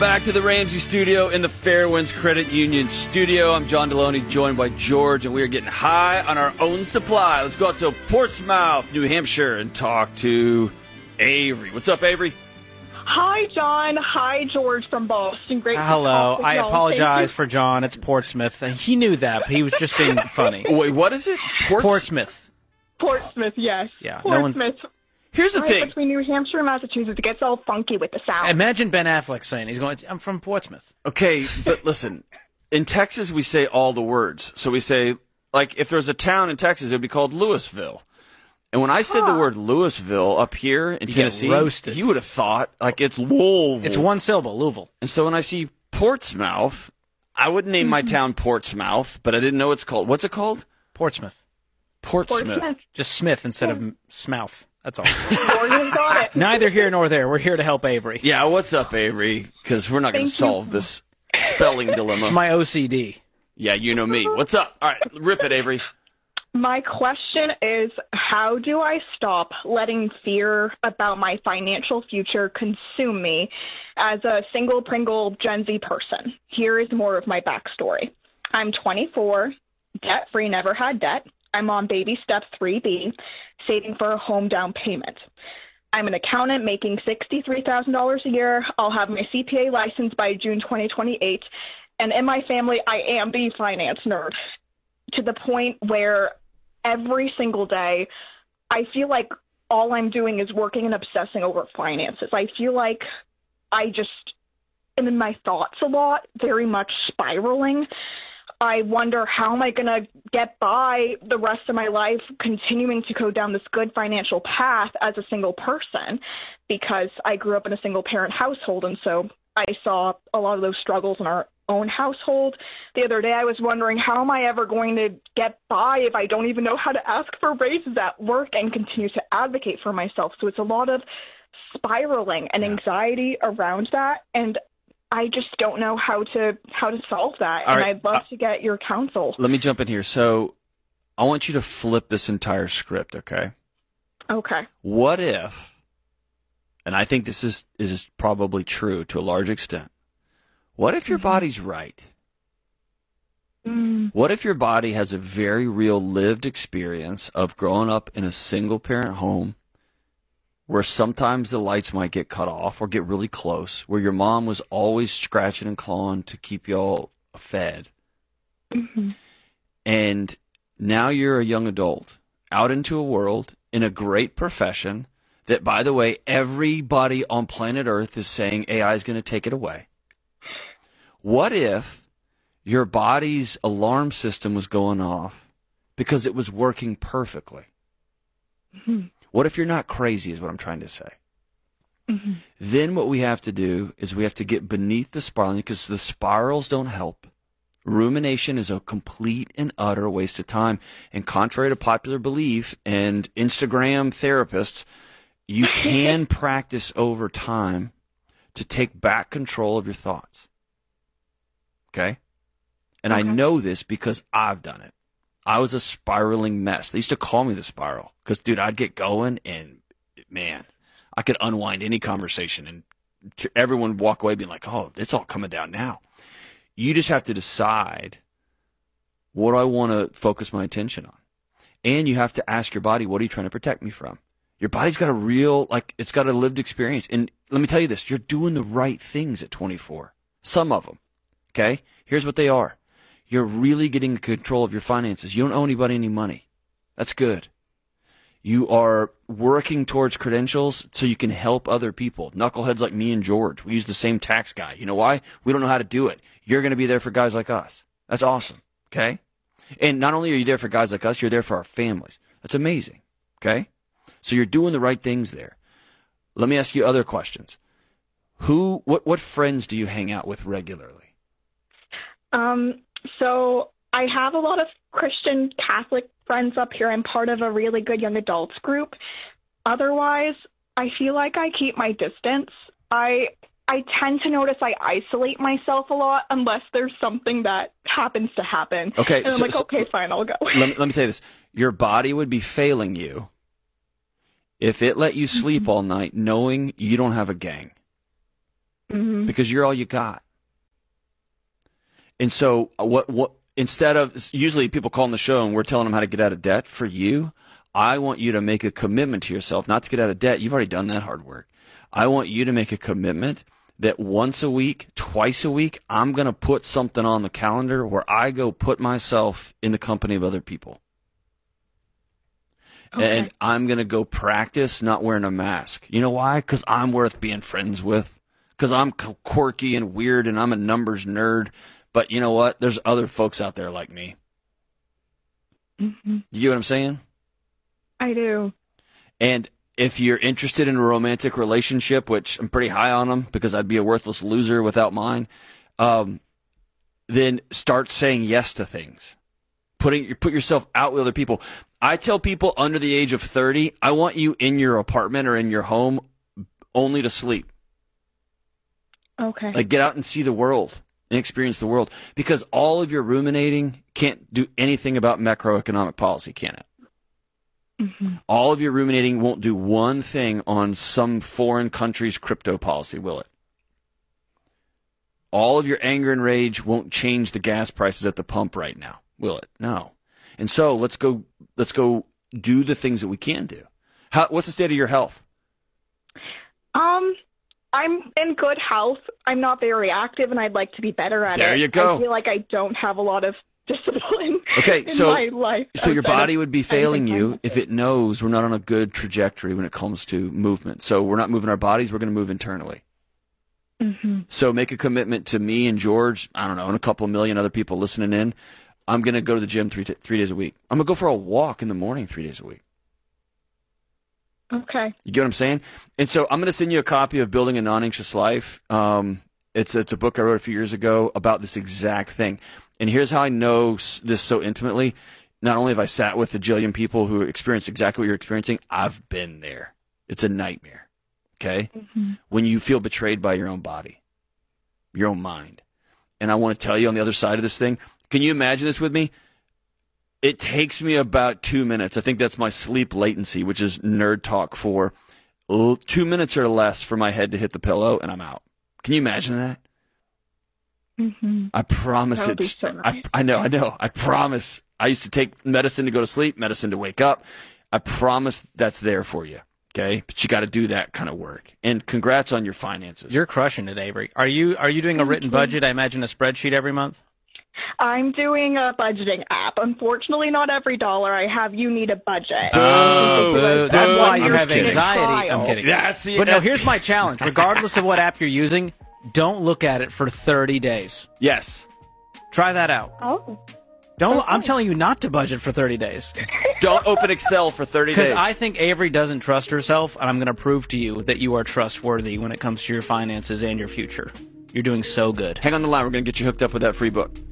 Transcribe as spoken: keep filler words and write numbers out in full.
Back to the Ramsey studio in the Fairwinds Credit Union studio. I'm John Deloney, joined by George, and we are getting high on our own supply. Let's go out to Portsmouth, New Hampshire, and talk to Avery. What's up, Avery? Hi, John. Hi, George from Boston. Great. Hello. To I y'all. apologize for John. It's Portsmouth. He knew that, but he was just being funny. Wait, what is it? Ports- Portsmouth. Portsmouth, yes. Yeah. No one... Portsmouth. Here's the right thing. Between New Hampshire and Massachusetts, it gets all funky with the sound. Imagine Ben Affleck saying he's going. I'm from Portsmouth. Okay, but listen. In Texas, we say all the words. So we say, like, if there's a town in Texas, it would be called Louisville. And when I said huh. the word Louisville up here in You Tennessee, get roasted. you would have thought, like, it's Louisville. It's one syllable, Louisville. And so when I see Portsmouth, I wouldn't name my town Portsmouth, but I didn't know it's called. What's it called? Portsmouth. Portsmouth. Portsmouth. Just Smith instead of m- Smouth. That's all. Morgan got it. Neither here nor there. We're here to help Avery. Yeah, what's up, Avery? Because we're not going to Thank solve you. this spelling dilemma. It's my O C D. Yeah, you know me. What's up? All right, rip it, Avery. My question is, how do I stop letting fear about my financial future consume me as a single Pringle Gen Z person? Here is more of my backstory. I'm twenty-four, debt-free, never had debt. I'm on baby step three B, saving for a home down payment. I'm an accountant making sixty-three thousand dollars a year. I'll have my C P A license by June twenty twenty-eight. And in my family, I am the finance nerd, to the point where every single day I feel like all I'm doing is working and obsessing over finances. I feel like I just am in my thoughts a lot, very much spiraling. I wonder, how am I going to get by the rest of my life continuing to go down this good financial path as a single person, because I grew up in a single-parent household, and so I saw a lot of those struggles in our own household. The other day I was wondering, how am I ever going to get by if I don't even know how to ask for raises at work and continue to advocate for myself? So it's a lot of spiraling and anxiety around that, and I just don't know how to how to solve that, All and right. I'd love uh, to get your counsel. Let me jump in here. So I want you to flip this entire script, okay? Okay. What if, and I think this is, is probably true to a large extent, what if your mm-hmm. body's right? Mm. What if your body has a very real lived experience of growing up in a single-parent home where sometimes the lights might get cut off or get really close, where your mom was always scratching and clawing to keep y'all fed. Mm-hmm. And now you're a young adult out into a world in a great profession that, by the way, everybody on planet Earth is saying A I is going to take it away. What if your body's alarm system was going off because it was working perfectly? Mm-hmm. What if you're not crazy is what I'm trying to say. Mm-hmm. Then what we have to do is we have to get beneath the spiraling, because the spirals don't help. Rumination is a complete and utter waste of time. And contrary to popular belief and Instagram therapists, you can practice over time to take back control of your thoughts. Okay? And okay. I know this because I've done it. I was a spiraling mess. They used to call me the spiral because, dude, I'd get going and, man, I could unwind any conversation and everyone would walk away being like, oh, it's all coming down now. You just have to decide, what do I want to focus my attention on? And you have to ask your body, what are you trying to protect me from? Your body's got a real, like, it's got a lived experience. And let me tell you this, you're doing the right things at twenty-four. Some of them. Okay? Here's what they are. You're really getting control of your finances. You don't owe anybody any money. That's good. You are working towards credentials so you can help other people. Knuckleheads like me and George. We use the same tax guy. You know why? We don't know how to do it. You're going to be there for guys like us. That's awesome. Okay? And not only are you there for guys like us, you're there for our families. That's amazing. Okay? So you're doing the right things there. Let me ask you other questions. Who, what, what friends do you hang out with regularly? Um, So I have a lot of Christian Catholic friends up here. I'm part of a really good young adults group. Otherwise, I feel like I keep my distance. I I tend to notice I isolate myself a lot unless there's something that happens to happen. Okay. And I'm so, like, okay, so, fine, I'll go. Let me, let me tell you this. Your body would be failing you if it let you sleep mm-hmm. all night knowing you don't have a gang. Mm-hmm. because you're all you got. And so what, what, instead of, usually people call on the show and we're telling them how to get out of debt. For you, I want you to make a commitment to yourself, not to get out of debt. You've already done that hard work. I want you to make a commitment that once a week, twice a week, I'm going to put something on the calendar where I go put myself in the company of other people. Okay. And I'm going to go practice not wearing a mask. You know why? Because I'm worth being friends with. Because I'm quirky and weird and I'm a numbers nerd. But you know what? There's other folks out there like me. Mm-hmm. You get what I'm saying? I do. And if you're interested in a romantic relationship, which I'm pretty high on them because I'd be a worthless loser without mine, um, then start saying yes to things. Putting you put yourself out with other people. I tell people under the age of thirty, I want you in your apartment or in your home only to sleep. Okay. Like get out and see the world and experience the world, because all of your ruminating can't do anything about macroeconomic policy, can it? Mm-hmm. All of your ruminating won't do one thing on some foreign country's crypto policy, will it? All of your anger and rage won't change the gas prices at the pump right now, will it? No. And so let's go. Let's go do the things that we can do. How, what's the state of your health? Um, I'm in good health. I'm not very active, and I'd like to be better at it. There you go. I feel like I don't have a lot of discipline okay, in so, my life. So your body would be failing you I'm if it knows we're not on a good trajectory when it comes to movement. So we're not moving our bodies. We're going to move internally. Mm-hmm. So make a commitment to me and George, I don't know, and a couple of million other people listening in. I'm going to go to the gym three t- three days a week. I'm going to go for a walk in the morning three days a week. Okay. You get what I'm saying? And so I'm going to send you a copy of Building a Non-Anxious Life. Um, it's, it's a book I wrote a few years ago about this exact thing. And here's how I know this so intimately. Not only have I sat with a jillion people who experience exactly what you're experiencing, I've been there. It's a nightmare. Okay? Mm-hmm. When you feel betrayed by your own body, your own mind. And I want to tell you on the other side of this thing, can you imagine this with me? It takes me about two minutes. I think that's my sleep latency, which is nerd talk for two minutes or less for my head to hit the pillow, and I'm out. Can you imagine that? Mm-hmm. I promise That would it's. be so nice. I, I know, I know. I promise. I used to take medicine to go to sleep, medicine to wake up. I promise that's there for you. Okay, but you got to do that kind of work. And congrats on your finances. You're crushing it, Avery. Are you are you doing a written budget? I imagine a spreadsheet every month. I'm doing a budgeting app. Unfortunately, not every dollar I have, you need a budget. Boo, Boo. That's boo. why I'm you just have kidding. anxiety. I'm Trial. kidding. That's the. But no, here's my challenge. Regardless of what app you're using, don't look at it for thirty days. Yes. Try that out. Oh. Don't. Okay. I'm telling you not to budget for thirty days. Don't open Excel for thirty days. Because I think Avery doesn't trust herself, and I'm going to prove to you that you are trustworthy when it comes to your finances and your future. You're doing so good. Hang on the line. We're going to get you hooked up with that free book.